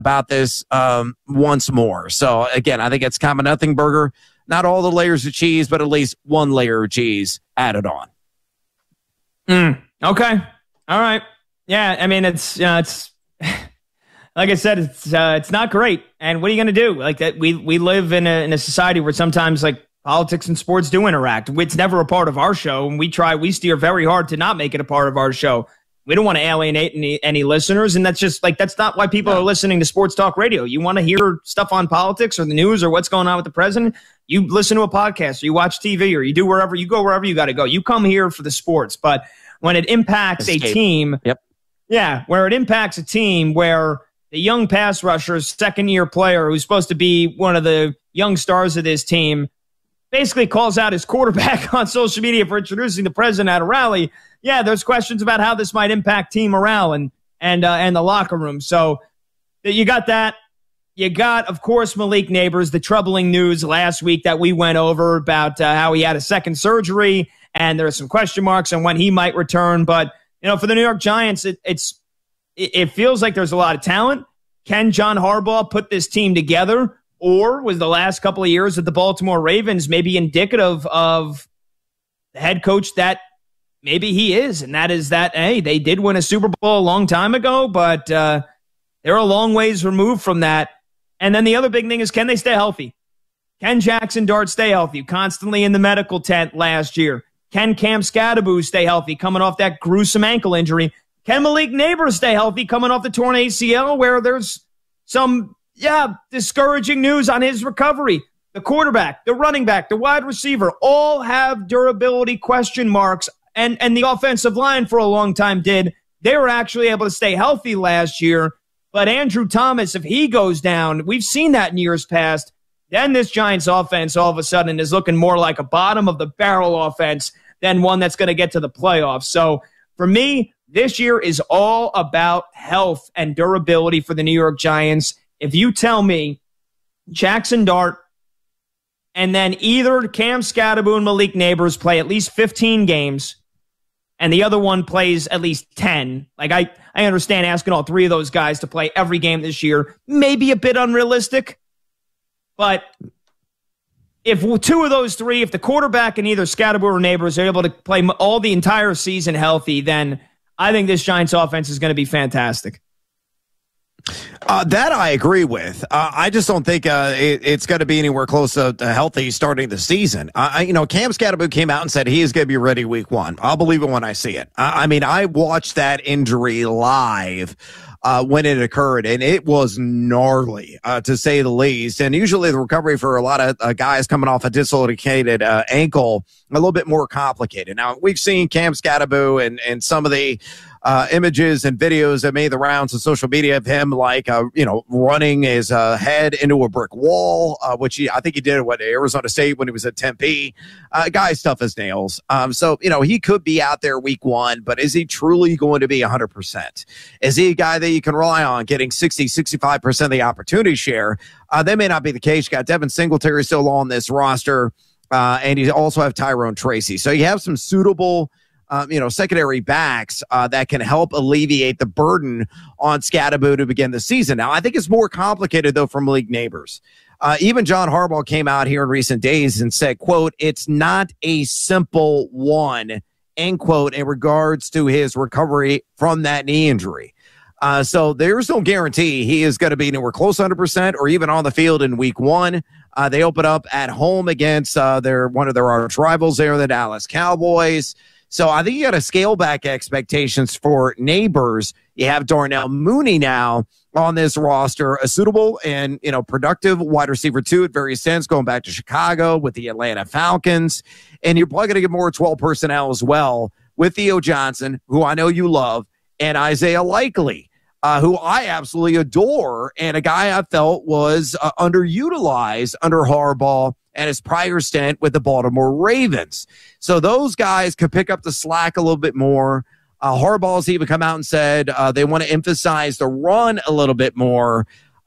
about this once more. So, again, I think it's kind of a nothing burger. Not all the layers of cheese, but at least one layer of cheese added on. Okay. All right. Yeah, I mean, it's like I said, it's not great. And what are you going to do? Like that, we live in a society where sometimes like politics and sports do interact. It's never a part of our show, and we steer very hard to not make it a part of our show. We don't want to alienate any listeners, and that's not why people are listening to sports talk radio. You want to hear stuff on politics or the news or what's going on with the president, you listen to a podcast or you watch TV or you do wherever you got to go. You come here for the sports, but when it impacts a team, where it impacts a team where the young pass rusher's second-year player who's supposed to be one of the young stars of this team basically calls out his quarterback on social media for introducing the president at a rally. Yeah, there's questions about how this might impact team morale and the locker room. So you got that. You got, of course, Malik Nabers, the troubling news last week that we went over about how he had a second surgery, and there are some question marks on when he might return. But, for the New York Giants, it feels like there's a lot of talent. Can John Harbaugh put this team together? Or was the last couple of years of the Baltimore Ravens maybe indicative of the head coach that maybe he is? And that is that, hey, they did win a Super Bowl a long time ago, but they're a long ways removed from that. And then the other big thing is, can they stay healthy? Can Jackson Dart stay healthy? Constantly in the medical tent last year. Can Cam Scadaboo stay healthy coming off that gruesome ankle injury? Can Malik Nabers stay healthy coming off the torn ACL, where there's some discouraging news on his recovery? The quarterback, the running back, the wide receiver all have durability question marks, and the offensive line for a long time did. They were actually able to stay healthy last year, but Andrew Thomas, if he goes down, we've seen that in years past, then this Giants offense all of a sudden is looking more like a bottom-of-the-barrel offense than one that's going to get to the playoffs. So for me, this year is all about health and durability for the New York Giants. If you tell me Jackson Dart and then either Cam Scadaboo and Malik Nabers play at least 15 games and the other one plays at least 10, like I understand asking all three of those guys to play every game this year may be a bit unrealistic, but if two of those three, if the quarterback and either Scadaboo or Nabers are able to play all the entire season healthy, then I think this Giants offense is going to be fantastic. That I agree with. I just don't think it's going to be anywhere close to healthy starting the season. Cam Scadaboo came out and said he is going to be ready week 1. I'll believe it when I see it. I watched that injury live when it occurred, and it was gnarly, to say the least. And usually the recovery for a lot of guys coming off a dislocated ankle, a little bit more complicated. Now, we've seen Cam Scadaboo and some of the images and videos that made the rounds on social media of him, running his head into a brick wall, which I think he did at Arizona State when he was at Tempe. Guy's tough as nails. So he could be out there week 1, but is he truly going to be 100%? Is he a guy that you can rely on getting 65% of the opportunity share? That may not be the case. You got Devin Singletary still on this roster, and you also have Tyrone Tracy. So you have some suitable secondary backs that can help alleviate the burden on Scadaboo to begin the season. Now, I think it's more complicated, though, for Malik Nabers. Even John Harbaugh came out here in recent days and said, quote, "It's not a simple one," end quote, in regards to his recovery from that knee injury. So there's no guarantee he is going to be anywhere close to 100% or even on the field in week 1. They open up at home against one of their arch rivals there, the Dallas Cowboys. So I think you got to scale back expectations for Nabers. You have Darnell Mooney now on this roster, a suitable and productive wide receiver 2 at various ends, going back to Chicago with the Atlanta Falcons. And you're probably going to get more 12 personnel as well with Theo Johnson, who I know you love, and Isaiah Likely, who I absolutely adore, and a guy I felt was underutilized under Harbaugh and his prior stint with the Baltimore Ravens. So those guys could pick up the slack a little bit more. Harbaugh's even come out and said they want to emphasize the run a little bit more.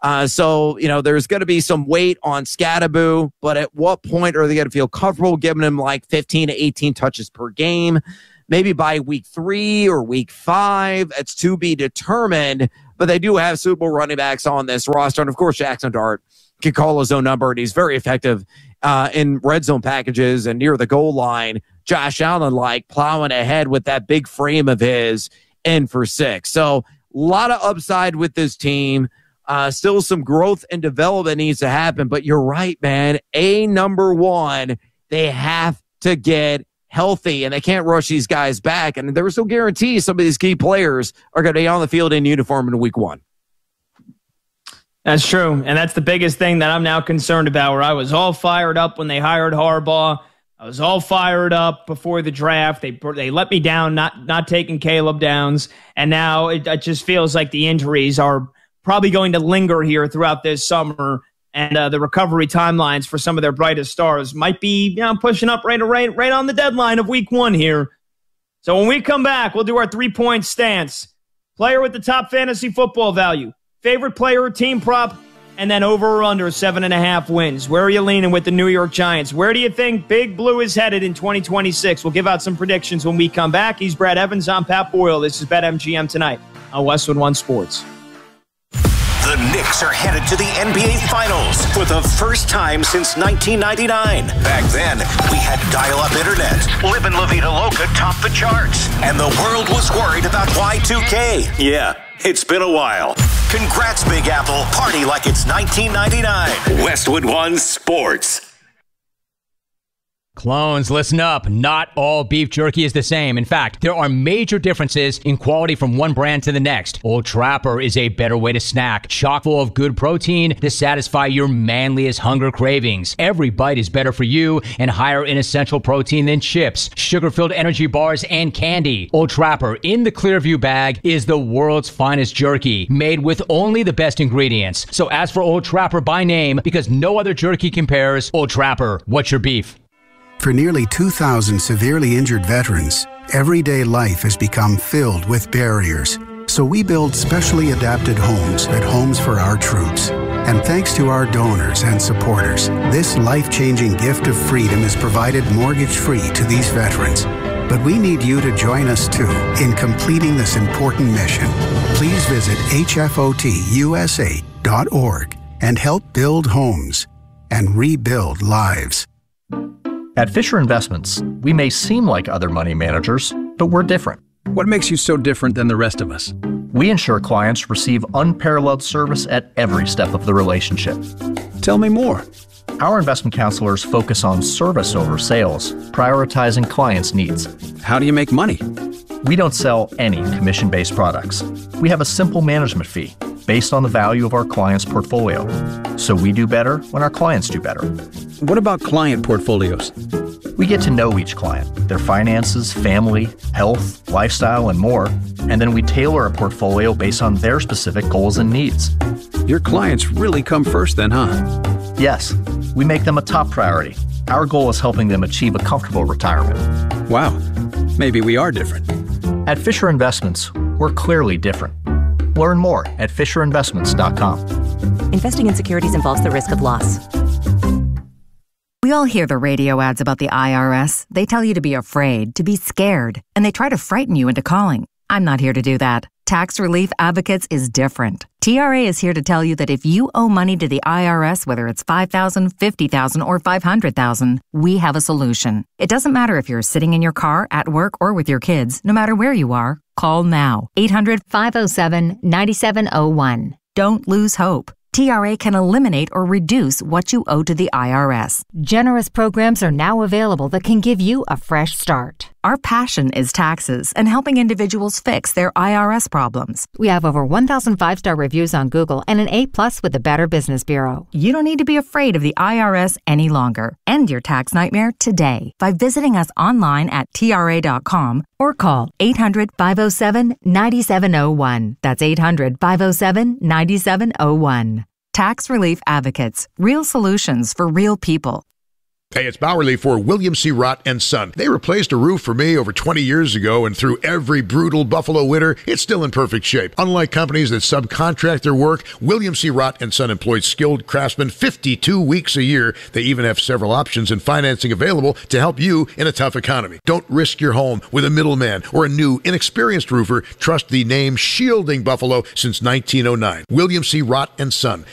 So there's going to be some weight on Scadaboo, but at what point are they going to feel comfortable giving him like 15 to 18 touches per game? Maybe by week 3 or week 5, it's to be determined. but they do have Super Bowl running backs on this roster. And, of course, Jackson Dart can call his own number, and he's very effective in red zone packages and near the goal line. Josh Allen, plowing ahead with that big frame of his in for 6. So a lot of upside with this team. Still some growth and development needs to happen, but you're right, man. Number one, they have to get healthy, and they can't rush these guys back. And there was no guarantee some of these key players are going to be on the field in uniform in week 1. That's true, and that's the biggest thing that I'm now concerned about, where I was all fired up when they hired Harbaugh. I was all fired up before the draft. They let me down, not taking Caleb Downs, and now it just feels like the injuries are probably going to linger here throughout this summer, and the recovery timelines for some of their brightest stars might be pushing up right on the deadline of week 1 here. So when we come back, we'll do our 3-point stance. Player with the top fantasy football value, favorite player or team prop, and then over or under 7.5 wins. Where are you leaning with the New York Giants? Where do you think Big Blue is headed in 2026? We'll give out some predictions when we come back. He's Brad Evans. I'm Pat Boyle. This is BetMGM Tonight on Westwood One Sports. The Knicks are headed to the NBA Finals for the first time since 1999. Back then, we had dial-up internet. Live in La Vida Loca topped the charts. And the world was worried about Y2K. Yeah, it's been a while. Congrats, Big Apple. Party like it's 1999. Westwood One Sports. Clones, listen up. Not all beef jerky is the same. In fact, there are major differences in quality from one brand to the next. Old Trapper is a better way to snack, chock full of good protein to satisfy your manliest hunger cravings. Every bite is better for you and higher in essential protein than chips, sugar-filled energy bars, and candy. Old Trapper in the Clearview bag is the world's finest jerky, made with only the best ingredients. So ask for Old Trapper by name because no other jerky compares. Old Trapper, what's your beef? For nearly 2,000 severely injured veterans, everyday life has become filled with barriers. So we build specially adapted homes at Homes for Our Troops. And thanks to our donors and supporters, this life-changing gift of freedom is provided mortgage-free to these veterans. But we need you to join us, too, in completing this important mission. Please visit hfotusa.org and help build homes and rebuild lives. At Fisher Investments, we may seem like other money managers, but we're different. What makes you so different than the rest of us? We ensure clients receive unparalleled service at every step of the relationship. Tell me more. Our investment counselors focus on service over sales, prioritizing clients' needs. How do you make money? We don't sell any commission-based products. We have a simple management fee based on the value of our client's portfolio. So we do better when our clients do better. What about client portfolios? We get to know each client, their finances, family, health, lifestyle, and more, and then we tailor a portfolio based on their specific goals and needs. Your clients really come first then, huh? Yes, we make them a top priority. Our goal is helping them achieve a comfortable retirement. Wow, maybe we are different. At Fisher Investments, we're clearly different. Learn more at FisherInvestments.com. Investing in securities involves the risk of loss. We all hear the radio ads about the IRS. They tell you to be afraid, to be scared, and they try to frighten you into calling. I'm not here to do that. Tax Relief Advocates is different. TRA is here to tell you that if you owe money to the IRS, whether it's $5,000, $50,000, or $500,000, we have a solution. It doesn't matter if you're sitting in your car, at work, or with your kids. No matter where you are, call now. 800-507-9701. Don't lose hope. TRA can eliminate or reduce what you owe to the IRS. Generous programs are now available that can give you a fresh start. Our passion is taxes and helping individuals fix their IRS problems. We have over 1,000 5-star reviews on Google and an A+ with the Better Business Bureau. You don't need to be afraid of the IRS any longer. End your tax nightmare today by visiting us online at TRA.com or call 800-507-9701. That's 800-507-9701. Tax Relief Advocates. Real solutions for real people. Hey, it's Bowerly for William C. Rott & Son. They replaced a roof for me over 20 years ago, and through every brutal Buffalo winter, it's still in perfect shape. Unlike companies that subcontract their work, William C. Rott & Son employs skilled craftsmen 52 weeks a year. They even have several options and financing available to help you in a tough economy. Don't risk your home with a middleman or a new, inexperienced roofer. Trust the name shielding Buffalo since 1909. William C. Rott & Son.